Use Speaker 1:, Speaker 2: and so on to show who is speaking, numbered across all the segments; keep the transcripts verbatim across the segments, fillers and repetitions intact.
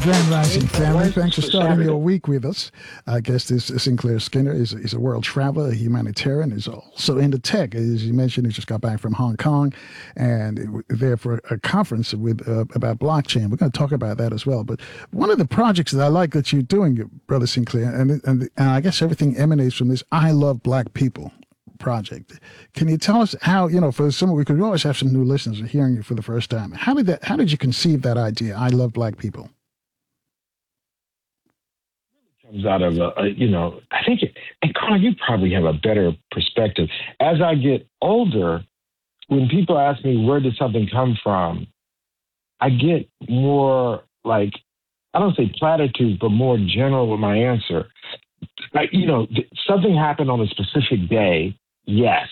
Speaker 1: Grand Rising family. Thanks for starting your week with us. Our guest is Sinclair Skinner. He's, he's a world traveler, a humanitarian. He's also into tech. As you mentioned, he just got back from Hong Kong and there for a conference with uh, about blockchain. We're going to talk about that as well. But one of the projects that I like that you're doing, Brother Sinclair, and, and, and I guess everything emanates from this I Love Black People project. Can you tell us how, you know, for some, we could always have some new listeners hearing you for the first time. How did that, how did you conceive that idea? I Love Black People.
Speaker 2: Comes out of a, a, you know, I think, it, and Carl, you probably have a better perspective. As I get older, when people ask me where did something come from, I get more like, I don't say platitudes, but more general with my answer. Like, you know, something happened on a specific day, yes.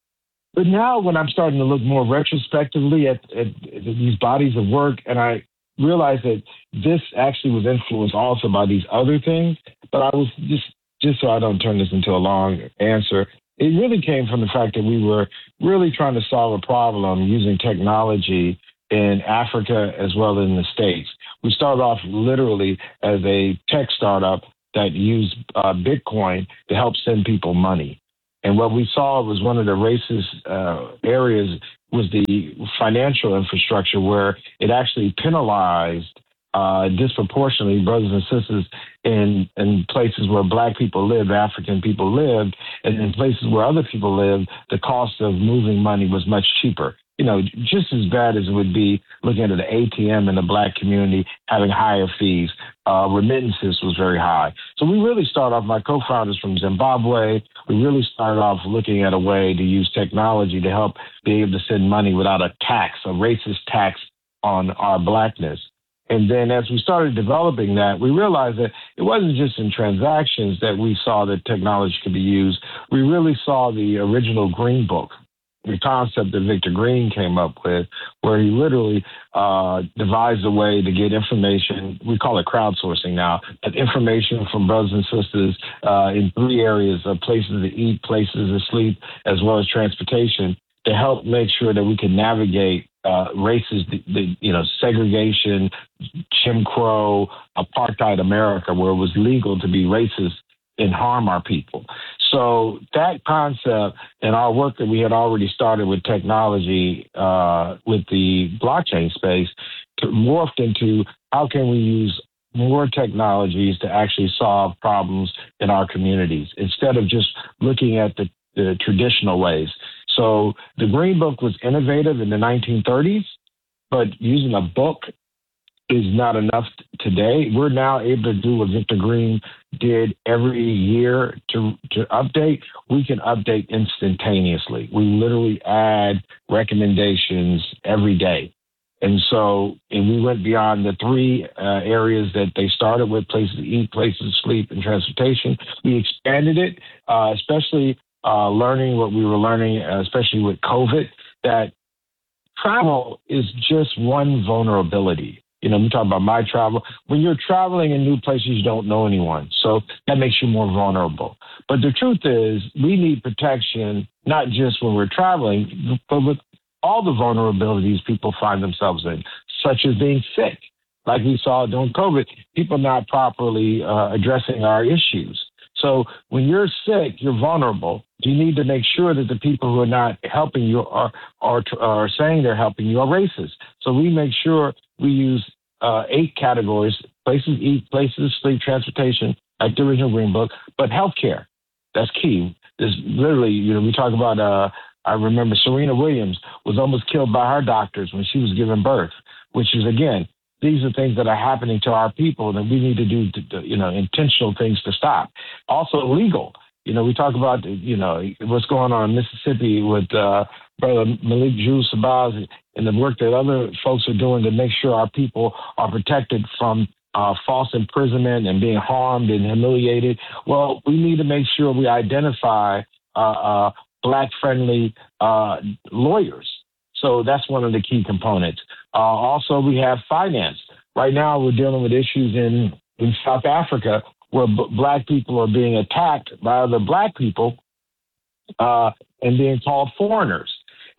Speaker 2: But now when I'm starting to look more retrospectively at, at, at these bodies of work, and I realize that this actually was influenced also by these other things, but I was just, just so I don't turn this into a long answer, it really came from the fact that we were really trying to solve a problem using technology in Africa as well as in the States. We started off literally as a tech startup that used uh, Bitcoin to help send people money. And what we saw was one of the racist uh, areas was the financial infrastructure where it actually penalized uh, disproportionately brothers and sisters in, in places where Black people lived, African people lived, and in places where other people lived, the cost of moving money was much cheaper. You know, just as bad as it would be looking at the A T M in the Black community having higher fees. Uh, remittances was very high. So we really started off, my co-founders from Zimbabwe, we really started off looking at a way to use technology to help be able to send money without a tax, a racist tax on our Blackness. And then as we started developing that, we realized that it wasn't just in transactions that we saw that technology could be used. We really saw the original Green Book, the concept that Victor Green came up with, where he literally uh, devised a way to get information. We call it crowdsourcing now, but information from brothers and sisters uh, in three areas of places to eat, places to sleep, as well as transportation, to help make sure that we can navigate uh, racist, the, the, you know, segregation, Jim Crow, apartheid America, where it was legal to be racist and harm our people. So that concept and our work that we had already started with technology, uh, with the blockchain space, morphed into how can we use more technologies to actually solve problems in our communities instead of just looking at the, the traditional ways. So the Green Book was innovative in the nineteen thirties, but using a book is not enough today. We're now able to do what Victor Green did every year to, to update. We can update instantaneously. We literally add recommendations every day. And so, and we went beyond the three uh, areas that they started with, places to eat, places to sleep, and transportation. We expanded it, uh, especially uh, learning what we were learning, uh, especially with COVID, that travel is just one vulnerability. You know, we talk about my travel. When you're traveling in new places, you don't know anyone. So that makes you more vulnerable. But the truth is, we need protection, not just when we're traveling, but with all the vulnerabilities people find themselves in, such as being sick. Like we saw during COVID, people not properly uh, addressing our issues. So when you're sick, you're vulnerable. You need to make sure that the people who are not helping you are, are, are saying they're helping you are racist. So we make sure we use uh, eight categories: places to eat, places to sleep, transportation, like the original Green Book, but healthcare. That's key. There's literally, you know, we talk about, uh, I remember Serena Williams was almost killed by her doctors when she was giving birth, which is, again, these are things that are happening to our people that we need to do, to, to, you know, intentional things to stop. Also legal. You know, we talk about, you know, what's going on in Mississippi with uh, Brother Malik Jules Sabaz and the work that other folks are doing to make sure our people are protected from uh, false imprisonment and being harmed and humiliated. Well, we need to make sure we identify uh, uh, Black-friendly uh, lawyers. So that's one of the key components. Uh, also, we have finance. Right now, we're dealing with issues in, in South Africa where b- Black people are being attacked by other Black people uh, and being called foreigners.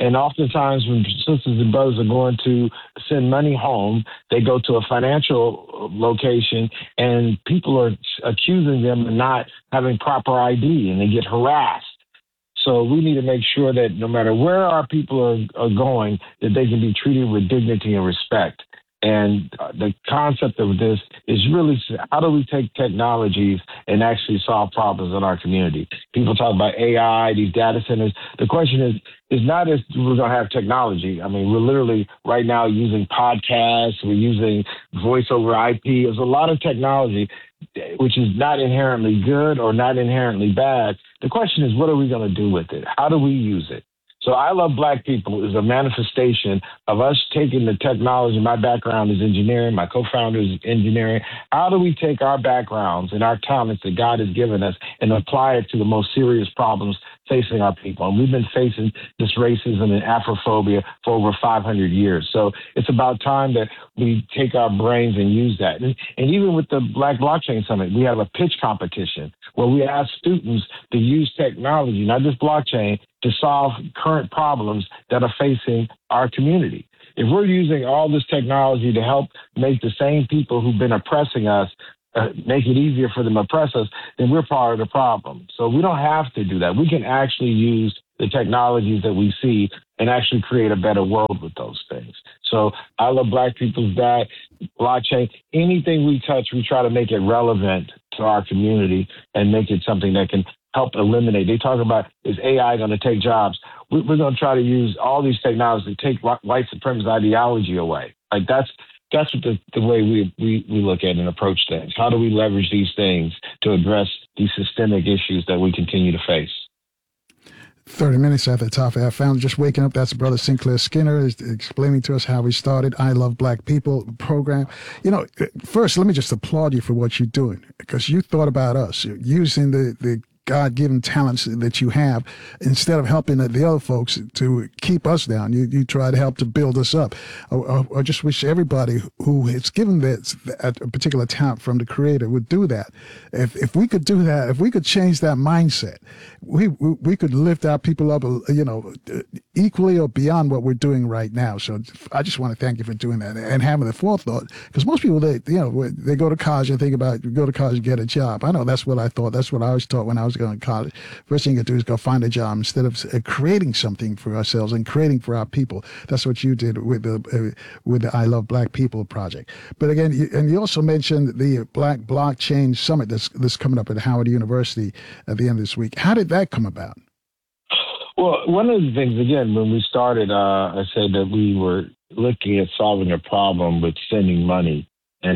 Speaker 2: And oftentimes when sisters and brothers are going to send money home, they go to a financial location and people are accusing them of not having proper I D and they get harassed. So we need to make sure that no matter where our people are, are going, that they can be treated with dignity and respect. And the concept of this is really, how do we take technologies and actually solve problems in our community? People talk about A I, these data centers. The question is, is not if we're going to have technology. I mean, we're literally right now using podcasts. We're using voice over I P. There's a lot of technology, which is not inherently good or not inherently bad. The question is, what are we going to do with it? How do we use it? So I Love Black People is a manifestation of us taking the technology. My background is engineering. My co-founder is engineering. How do we take our backgrounds and our talents that God has given us and apply it to the most serious problems facing our people? And we've been facing this racism and Afrophobia for over five hundred years. So it's about time that we take our brains and use that. And, and even with the Black Blockchain Summit, we have a pitch competition where we ask students to use technology, not just blockchain, to solve current problems that are facing our community. If we're using all this technology to help make the same people who've been oppressing us uh, make it easier for them to oppress us, then we're part of the problem. So we don't have to do that. We can actually use the technologies that we see and actually create a better world with those things. So I Love Black People's that, blockchain, anything we touch, we try to make it relevant to our community and make it something that can help eliminate. They talk about, is A I going to take jobs? We're going to try to use all these technologies to take white supremacist ideology away. Like that's that's what the, the way we, we, we look at and approach things. How do we leverage these things to address these systemic issues that we continue to face?
Speaker 1: thirty minutes after the top of our family just waking up. That's Brother Sinclair Skinner is explaining to us how we started I Love Black People program. You know, first, let me just applaud you for what you're doing, because you thought about us, using the, the God-given talents that you have. Instead of helping the other folks to keep us down, you, you try to help to build us up. I, I just wish everybody who is given that a particular talent from the Creator would do that. If if we could do that, if we could change that mindset, we we, we could lift our people up, you know, equally or beyond what we're doing right now. So I just want to thank you for doing that and having the forethought, because most people, they you know they go to college and think about go to college and get a job. I know that's what I thought. That's what I was taught when I was going to college. First thing you do is go find a job instead of uh, creating something for ourselves and creating for our people. That's what you did with the uh, with the I Love Black People project. But again, you, and you also mentioned the Black Blockchain Summit that's, that's coming up at Howard University at the end of this week. How did that come about?
Speaker 2: Well, one of the things, again, when we started, uh, I said that we were looking at solving a problem with sending money and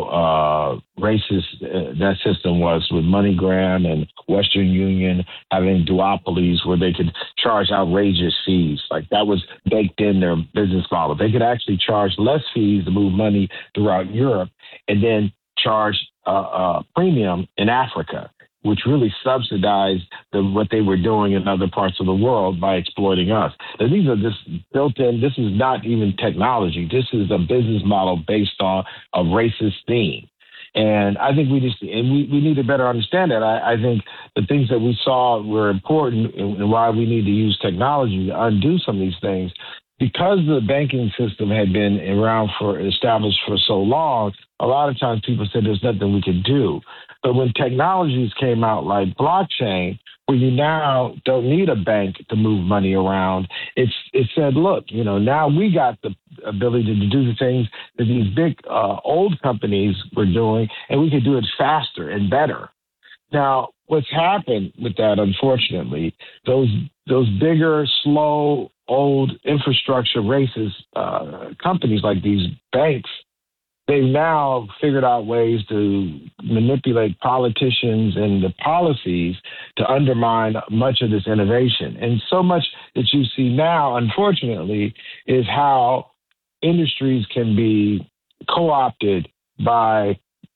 Speaker 2: how uh, racist uh, that system was, with MoneyGram and Western Union having duopolies where they could charge outrageous fees. Like that was baked in their business model. They could actually charge less fees to move money throughout Europe and then charge a uh, uh, premium in Africa, which really subsidized the, what they were doing in other parts of the world by exploiting us. Now, these are just built in. This is not even technology. This is a business model based on a racist theme. And I think we just, and we, we need to better understand that. I, I think the things that we saw were important and why we need to use technology to undo some of these things. Because the banking system had been around for, established for so long, a lot of times people said there's nothing we could do. But when technologies came out like blockchain, where you now don't need a bank to move money around, it's it said, look, you know, now we got the ability to do the things that these big uh, old companies were doing, and we could do it faster and better. Now, what's happened with that, unfortunately, those those bigger, slow, old infrastructure racist uh, companies like these banks, they've now figured out ways to manipulate politicians and the policies to undermine much of this innovation. And so much that you see now, unfortunately, is how industries can be co-opted by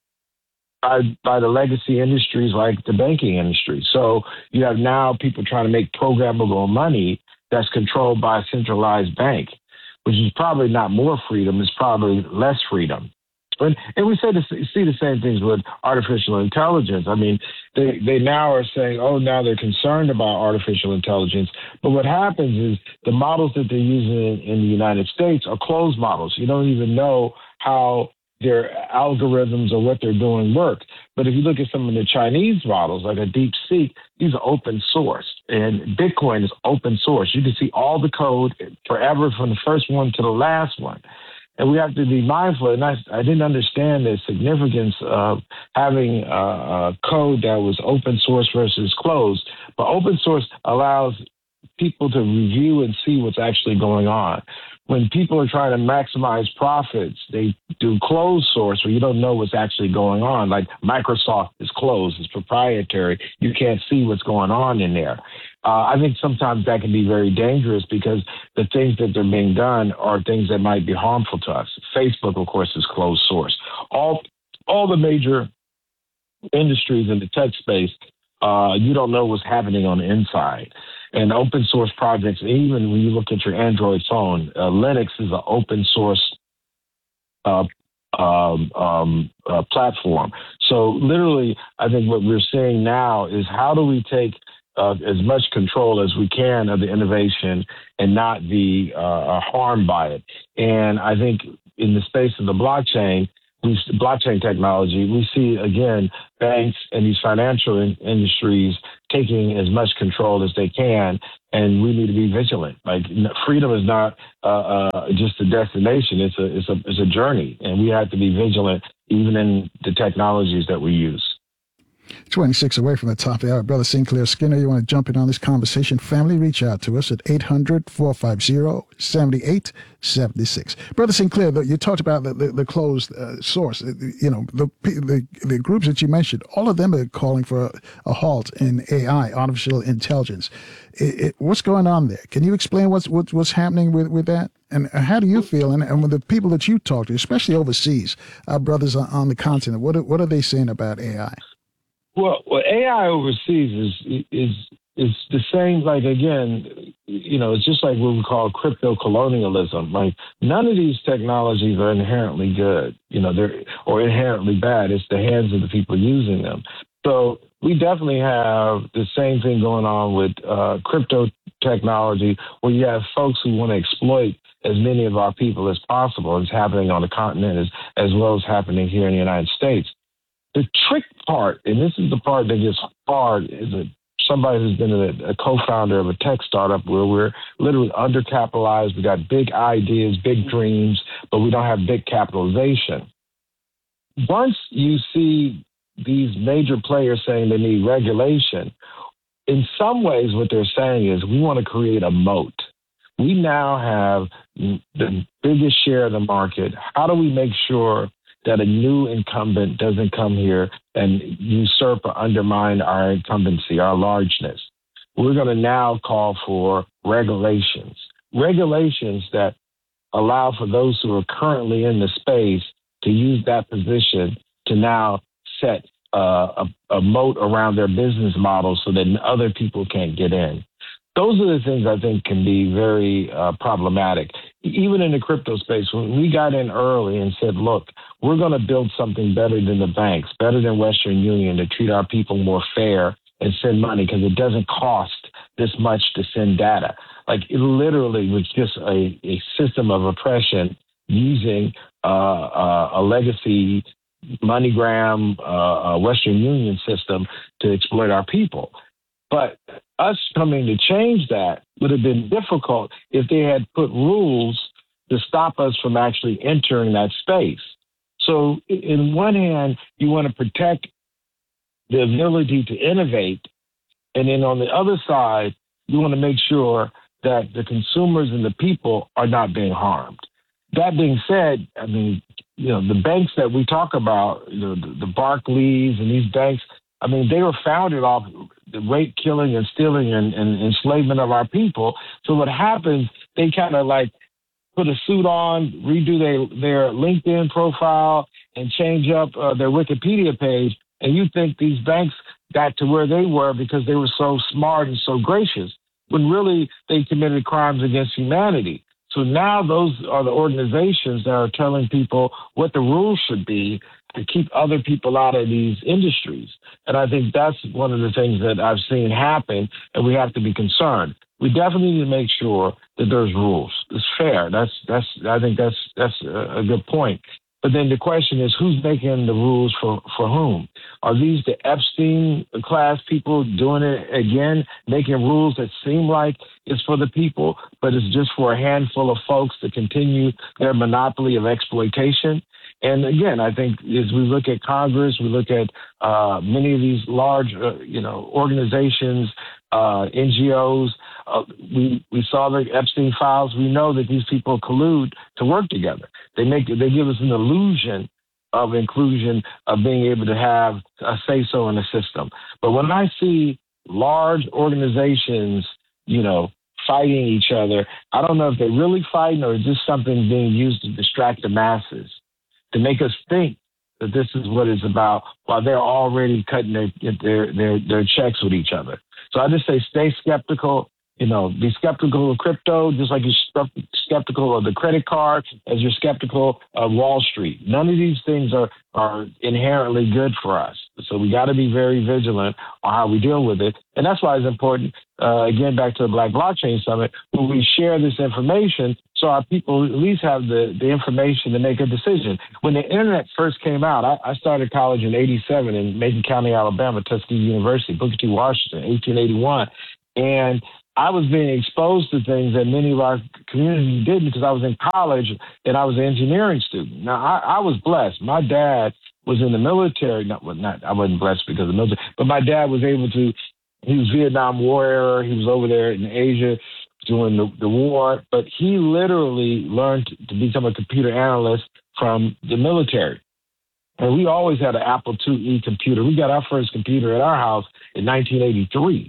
Speaker 2: By, by the legacy industries like the banking industry. So you have now people trying to make programmable money that's controlled by a centralized bank, which is probably not more freedom, it's probably less freedom. And, and we say to see the same things with artificial intelligence. I mean, they, they now are saying, oh, now they're concerned about artificial intelligence. But what happens is the models that they're using in, in the United States are closed models. You don't even know how their algorithms or what they're doing work. But if you look at some of the Chinese models, like a DeepSeek, these are open source. And Bitcoin is open source. You can see all the code forever from the first one to the last one. And we have to be mindful. And I, I didn't understand the significance of having a, a code that was open source versus closed. But open source allows people to review and see what's actually going on. When people are trying to maximize profits, they do closed source where you don't know what's actually going on. Like Microsoft is closed, it's proprietary. You can't see what's going on in there. Uh, I think sometimes that can be very dangerous because the things that are being done are things that might be harmful to us. Facebook, of course, is closed source. All, all the major industries in the tech space, uh, you don't know what's happening on the inside. And open source projects, even when you look at your Android phone, uh, Linux is an open source uh, um, um, uh, platform. So literally, I think what we're seeing now is how do we take uh, as much control as we can of the innovation and not be uh, harmed by it. And I think in the space of the blockchain, we, blockchain technology, we see, again, banks and these financial in- industries taking as much control as they can, and we need to be vigilant. Like, freedom is not uh, uh, just a destination; it's a it's a it's a journey, and we have to be vigilant even in the technologies that we use.
Speaker 1: twenty-six away from the top of the hour. Brother Sinclair Skinner, you want to jump in on this conversation? Family, reach out to us at eight hundred, four five zero, seven eight seven six. Brother Sinclair, the, you talked about the, the, the closed uh, source. You know, the, the the groups that you mentioned, all of them are calling for a, a halt in A I, artificial intelligence. It, it, what's going on there? Can you explain what's what's, what's happening with, with that? And how do you feel? And, and with the people that you talk to, especially overseas, our brothers on, on the continent, what are, what are they saying about A I?
Speaker 2: Well, well, A I overseas is is is the same. Like, again, you know, it's just like what we call crypto colonialism. Like, none of these technologies are inherently good, you know, they're or inherently bad. It's the hands of the people using them. So we definitely have the same thing going on with uh, crypto technology, where you have folks who want to exploit as many of our people as possible. It's happening on the continent as as well as happening here in the United States. The trick part, and this is the part that gets hard, is that somebody who's been a, a co-founder of a tech startup where we're literally undercapitalized. We got big ideas, big dreams, but we don't have big capitalization. Once you see these major players saying they need regulation, in some ways what they're saying is we want to create a moat. We now have the biggest share of the market. How do we make sure that a new incumbent doesn't come here and usurp or undermine our incumbency, our largeness? We're going to now call for regulations, regulations that allow for those who are currently in the space to use that position to now set uh, a, a moat around their business model so that other people can't get in. Those are the things I think can be very uh, problematic. Even in the crypto space, when we got in early and said, look, we're going to build something better than the banks, better than Western Union, to treat our people more fair and send money because it doesn't cost this much to send data. Like, it literally was just a, a system of oppression using uh, uh, a legacy MoneyGram, uh, uh, Western Union system to exploit our people. But us coming to change that would have been difficult if they had put rules to stop us from actually entering that space. So in one hand, you want to protect the ability to innovate. And then on the other side, you want to make sure that the consumers and the people are not being harmed. That being said, I mean, you know, the banks that we talk about, you know, the, the Barclays and these banks, I mean, they were founded off the rape, killing, and stealing and, and enslavement of our people. So what happens, they kind of like put a suit on, redo their, their LinkedIn profile, and change up uh, their Wikipedia page. And you think these banks got to where they were because they were so smart and so gracious, when really they committed crimes against humanity. So now those are the organizations that are telling people what the rules should be to keep other people out of these industries. And I think that's one of the things that I've seen happen, and we have to be concerned. We definitely need to make sure that there's rules. It's fair. That's that's. I think that's that's a good point. But then the question is, who's making the rules for, for whom? Are these the Epstein class people doing it again, making rules that seem like it's for the people, but it's just for a handful of folks to continue their monopoly of exploitation? And again, I think as we look at Congress, we look at uh, many of these large, uh, you know, organizations, uh, N G Os. Uh, we we saw the Epstein files. We know that these people collude to work together. They make they give us an illusion of inclusion, of being able to have a say-so in the system. But when I see large organizations, you know, fighting each other, I don't know if they're really fighting or just something being used to distract the masses, to make us think that this is what it's about while they're already cutting their their their, their checks with each other. So I just say stay skeptical. You know, be skeptical of crypto, just like you're skeptical of the credit card, as you're skeptical of Wall Street. None of these things are, are inherently good for us. So we got to be very vigilant on how we deal with it. And that's why it's important, uh, again, back to the Black Blockchain Summit, when we share this information so our people at least have the, the information to make a decision. When the internet first came out, I, I started college in eighty-seven in Macon County, Alabama, Tuskegee University, Booker T. Washington, eighteen eighty-one. And I was being exposed to things that many of our community didn't because I was in college and I was an engineering student. Now, I, I was blessed. My dad was in the military. Not, well, not I wasn't blessed because of the military, but my dad was able to, he was Vietnam War era. He was over there in Asia during the, the war, but he literally learned to become a computer analyst from the military. And we always had an Apple two E computer. We got our first computer at our house in nineteen eighty-three.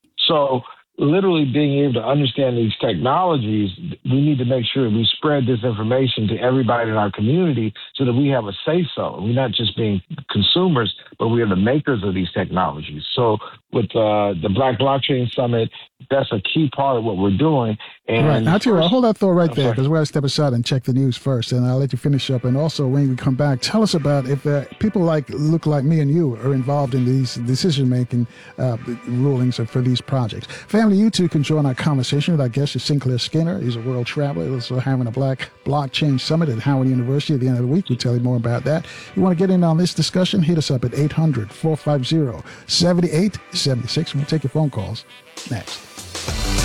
Speaker 2: So literally being able to understand these technologies, we need to make sure we spread this information to everybody in our community so that we have a say-so. We're not just being consumers, but we are the makers of these technologies. So with uh, the Black Blockchain Summit, that's a key part of what we're doing. And
Speaker 1: right. Now, Tira, hold that thought right
Speaker 2: I'm
Speaker 1: there,
Speaker 2: sorry.
Speaker 1: because we're going to step aside and check the news first, and I'll let you finish up. And also, when we come back, tell us about if uh, people like look like me and you are involved in these decision-making uh, rulings for these projects. Family, you too can join our conversation with our guest, Sinclair Skinner. He's a world traveler. He's also having a Black Blockchain Summit at Howard University at the end of the week. We'll tell you more about that. You want to get in on this discussion? Hit us up at eight hundred, four five zero, seven eight seven six. We'll take your phone calls next.